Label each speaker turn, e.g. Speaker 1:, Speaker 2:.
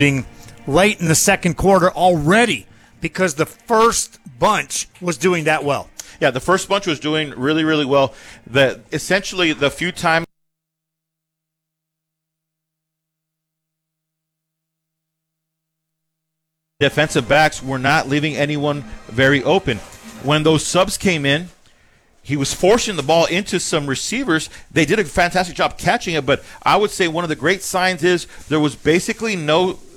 Speaker 1: late in the second quarter already because the first bunch was doing that well.
Speaker 2: Yeah, the first bunch was doing really, really well. Essentially, the few times defensive backs were not leaving anyone very open. When those subs came in, he was forcing the ball into some receivers. They did a fantastic job catching it, but I would say one of the great signs is there was basically no